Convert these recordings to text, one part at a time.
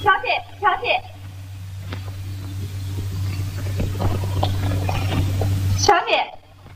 小姐，小姐，小姐，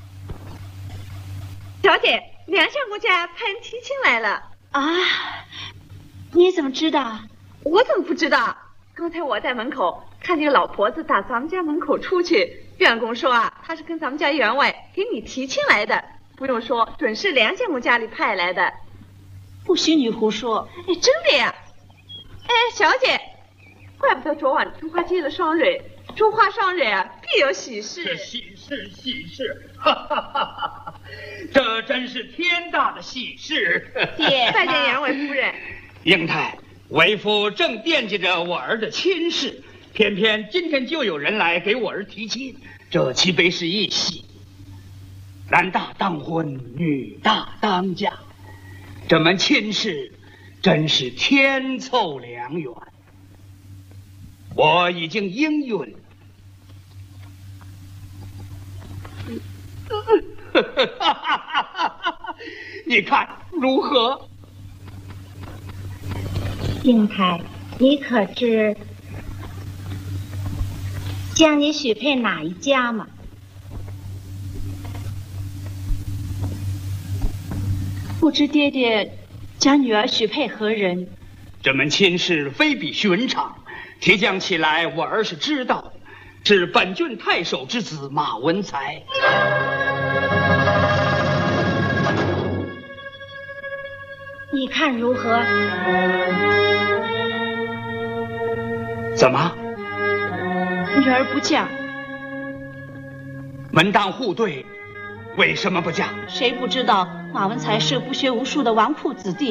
小姐，梁相公家派人提亲来了啊！你怎么知道？ 我怎么不知道？刚才我在门口看见个老婆子打咱们家门口出去，员工说啊，她是跟咱们家员外给你提亲来的，不用说，准是梁相公家里派来的。 不许你胡说！ 哎，真的呀！哎，小姐，怪不得昨晚朱花接了双蕊，朱花双蕊啊，必有喜事。 喜事，喜事！哈哈哈哈！这真是天大的喜事！ 爹，拜见员外夫人。 英台，为夫正惦记着我儿的亲事，偏偏今天就有人来给我儿提亲，这岂非是一喜？男大当婚，女大当嫁，这门亲事真是天凑良缘。我已经应允了。你看如何？ 英台，你可知将你许配哪一家吗？不知爹爹将女儿许配何人？ 这门亲事非比寻常，提将起来，我儿是知道的，是本郡太守之子马文才。 你看如何？ 怎么？ 女儿不嫁。 门当户对，为什么不嫁？ 谁不知道马文才是不学无术的纨绔子弟？